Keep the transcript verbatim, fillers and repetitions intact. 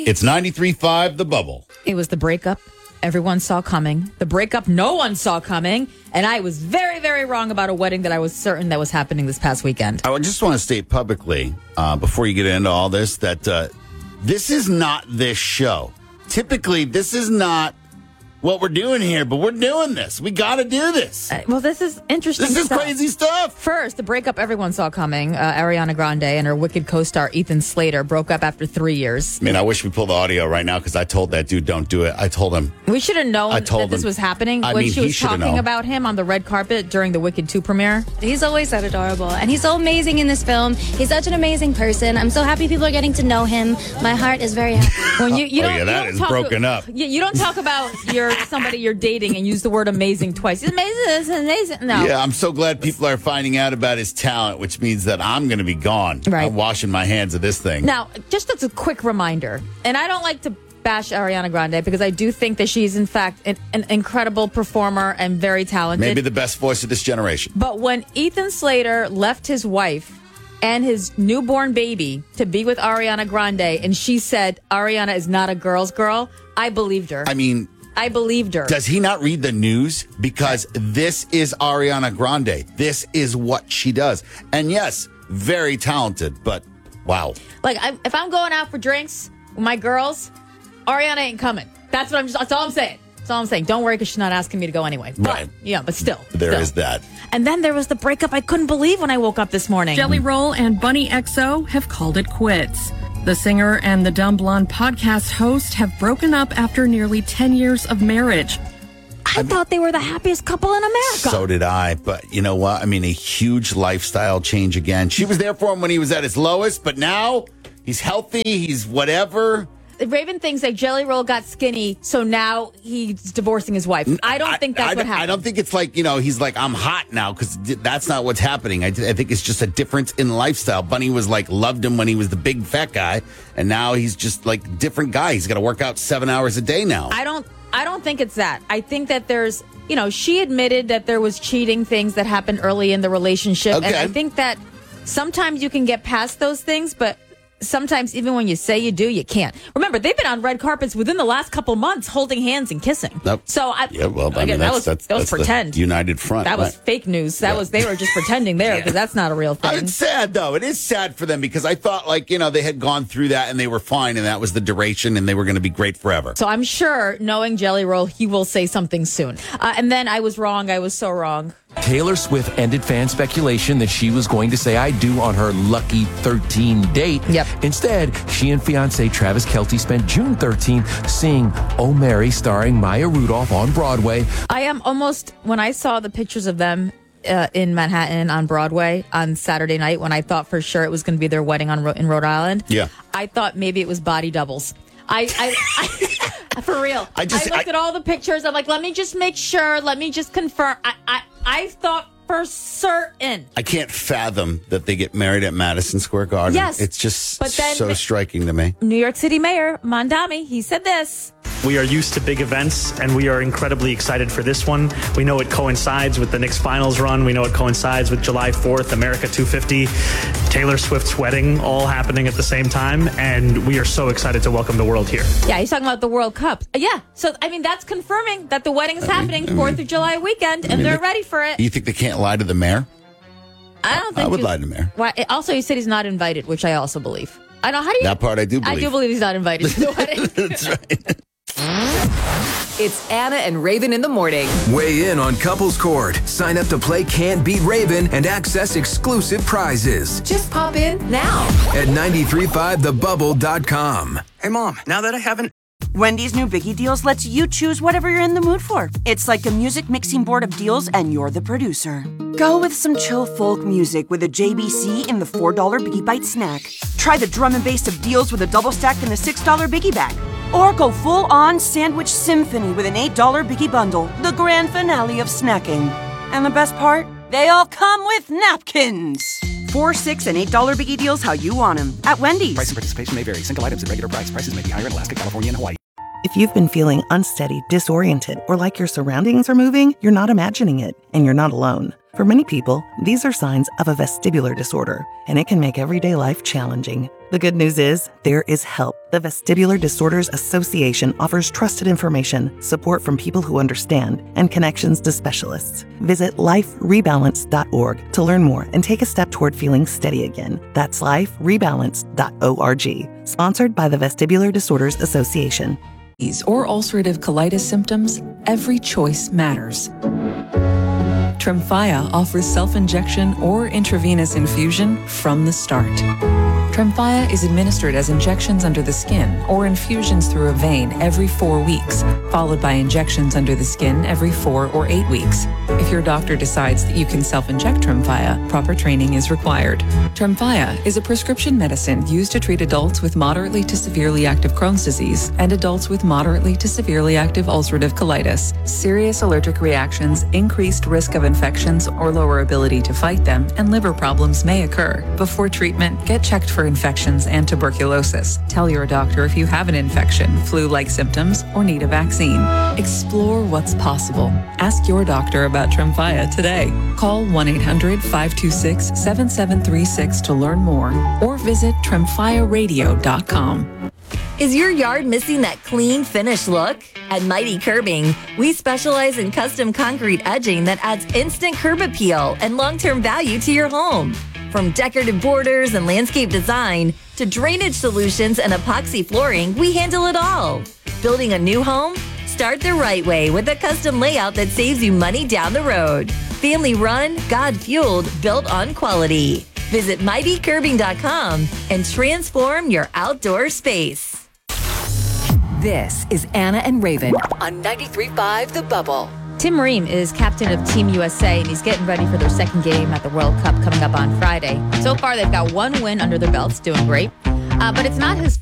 It's ninety-three point five The Bubble. It was the breakup everyone saw coming, the breakup no one saw coming, and I was very, very wrong about a wedding that I was certain that was happening this past weekend. I just want to state publicly, uh, before you get into all this, that uh, this is not this show. Typically, this is not what we're doing here, but we're doing this. We got to do this. Uh, well, this is interesting This is stuff. crazy stuff. First, the breakup everyone saw coming. Uh, Ariana Grande and her Wicked co-star Ethan Slater broke up after three years. I mean, I wish we pulled the audio right now because I told that dude, don't do it. I told him. We should have known I told that this him. was happening I when mean, she he was should have talking known. about him on the red carpet during the Wicked two premiere. He's always that adorable, and he's so amazing in this film. He's such an amazing person. I'm so happy people are getting to know him. My heart is very happy. When you, you Oh, don't, yeah, you that don't is talk broken up. You, you don't talk about your somebody you're dating and use the word amazing twice. It's amazing. It's amazing. No. Yeah, I'm so glad people are finding out about his talent, which means that I'm going to be gone. Right. I'm washing my hands of this thing. Now, just as a quick reminder, and I don't like to bash Ariana Grande because I do think that she's, in fact, an, an incredible performer and very talented. Maybe the best voice of this generation. But when Ethan Slater left his wife and his newborn baby to be with Ariana Grande, and she said Ariana is not a girl's girl, I believed her. I mean, I believed her. does he not read the news? Because this is Ariana Grande. This is what she does. And yes, very talented, but wow. Like, I, if I'm going out for drinks with my girls, Ariana ain't coming. That's what I'm. Just, that's all I'm saying. That's all I'm saying. Don't worry, because she's not asking me to go anyway. But, Right. Yeah, but still. There still. is that. And then there was the breakup I couldn't believe when I woke up this morning. Jelly Roll and Bunny X O have called it quits. The singer and the Dumb Blonde podcast host have broken up after nearly ten years of marriage. I thought they were the happiest couple in America. So did I. But you know what? I mean, a huge lifestyle change again. She was there for him when he was at his lowest, but now he's healthy. He's whatever. Raven thinks that Jelly Roll got skinny, so now he's divorcing his wife. I don't think that's I, what I, happened. I don't think it's like, you know, he's like, I'm hot now, because that's not what's happening. I, I think it's just a difference in lifestyle. Bunny was like, loved him when he was the big fat guy, and now he's just like different guy. He's got to work out seven hours a day now. I don't I don't think it's that. I think that there's, you know, she admitted that there was cheating things that happened early in the relationship. Okay. And I think that sometimes you can get past those things, but sometimes even when you say you do, you can't. Remember, they've been on red carpets within the last couple months holding hands and kissing. Nope. So I, Yeah, well, I again, mean, that that's, was, that's, that was that's the pretend. United Front. That was right? fake news. That Yeah. was, they were just pretending there because that's not a real Uh, thing. It's sad, though. It is sad for them because I thought, like, you know, they had gone through that and they were fine and that was the duration and they were going to be great forever. So I'm sure, knowing Jelly Roll, he will say something soon. Uh, and then I was wrong. I was so wrong. Taylor Swift ended fan speculation that she was going to say I do on her lucky thirteen date. Yep. Instead, she and fiancé Travis Kelce spent June thirteenth seeing Oh Mary starring Maya Rudolph on Broadway. I am almost, when I saw the pictures of them uh, in Manhattan on Broadway on Saturday night, when I thought for sure it was going to be their wedding on Ro- in Rhode Island, Yeah. I thought maybe it was body doubles. I, I, I for real. I just- I looked I- at all the pictures. I'm like, let me just make sure. Let me just confirm. I, I, I thought for certain. I can't fathom that they get married at Madison Square Garden. Yes, It's just but then- so striking to me. New York City Mayor Mondami, he said this. We are used to big events, and we are incredibly excited for this one. We know it coincides with the Knicks finals run. We know it coincides with July fourth, America two fifty, Taylor Swift's wedding, all happening at the same time, and we are so excited to welcome the world here. Yeah, he's talking about the World Cup. Uh, Yeah, so, I mean, that's confirming that the wedding's happening I mean- fourth of July weekend, and mean, they're they- ready for it. You think they can't lie to the mayor? I don't think I would you- lie to the mayor. Why, also, he said he's not invited, which I also believe. I don't. How do you? That part I do I believe. do believe he's not invited to the wedding. That's right. It's Anna and Raven in the morning. Weigh in on Couples Court. Sign up to play Can't Beat Raven and access exclusive prizes Just pop in now. at nine three five the bubble dot com. Hey, Mom, now that I haven't... Wendy's new Biggie Deals lets you choose whatever you're in the mood for. It's like a music mixing board of deals, and you're the producer. Go with some chill folk music with a J B C in the four dollar Biggie Bite snack. Try the drum and bass of deals with a double stack in the six dollar Biggie Bag. Or go full-on sandwich symphony with an eight dollar Biggie Bundle, the grand finale of snacking. And the best part? They all come with napkins. Four, six, and eight dollar Biggie Deals how you want them. At Wendy's. Price and participation may vary. Single items at regular price. Prices may be higher in Alaska, California, and Hawaii. If you've been feeling unsteady, disoriented, or like your surroundings are moving, you're not imagining it, and you're not alone. For many people, these are signs of a vestibular disorder, and it can make everyday life challenging. The good news is, there is help. The Vestibular Disorders Association offers trusted information, support from people who understand, and connections to specialists. Visit life rebalance dot org to learn more and take a step toward feeling steady again. That's life rebalance dot org. Sponsored by the Vestibular Disorders Association. Or ulcerative colitis symptoms, every choice matters. Tremfya offers self-injection or intravenous infusion from the start. Tremfya is administered as injections under the skin or infusions through a vein every four weeks, followed by injections under the skin every four or eight weeks. If your doctor decides that you can self-inject Tremfya, proper training is required. Tremfya is a prescription medicine used to treat adults with moderately to severely active Crohn's disease and adults with moderately to severely active ulcerative colitis. Serious allergic reactions, increased risk of infections or lower ability to fight them, and liver problems may occur. Before treatment, get checked for infections and tuberculosis. Tell your doctor if you have an infection, flu-like symptoms, or need a vaccine. Explore what's possible. Ask your doctor about Tremfya today. Call one eight hundred five two six seven seven three six to learn more or visit tremfya radio dot com. Is your yard missing that clean, finished look? At Mighty Curbing, we specialize in custom concrete edging that adds instant curb appeal and long-term value to your home. From decorative borders and landscape design to drainage solutions and epoxy flooring, we handle it all. Building a new home? Start the right way with a custom layout that saves you money down the road. Family run, God fueled, built on quality. Visit mighty curbing dot com and transform your outdoor space. This is Anna and Raven on ninety-three point five The Bubble. Tim Ream is captain of Team U S A, and he's getting ready for their second game at the World Cup coming up on Friday. So far, they've got one win under their belts, doing great. Uh, but it's not his